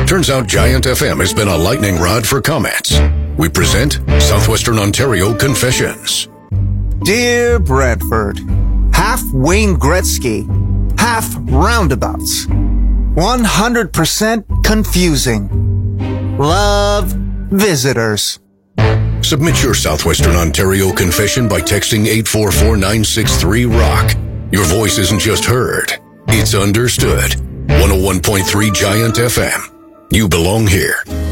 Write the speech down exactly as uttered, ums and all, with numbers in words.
Turns out Giant F M has been a lightning rod for comments. We present Southwestern Ontario Confessions. Dear Brantford, half Wayne Gretzky, half roundabouts. one hundred percent confusing. Love, visitors. Submit your Southwestern Ontario confession by texting eight four four nine six three ROCK. Your voice isn't just heard, it's understood. one oh one point three Giant F M. You belong here.